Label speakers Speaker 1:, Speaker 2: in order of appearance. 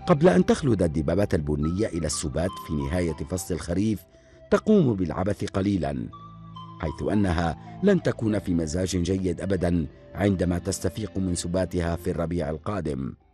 Speaker 1: قبل أن تخلد الدببة البنية إلى السبات في نهاية فصل الخريف تقوم بالعبث قليلا، حيث أنها لن تكون في مزاج جيد أبدا عندما تستفيق من سباتها في الربيع القادم.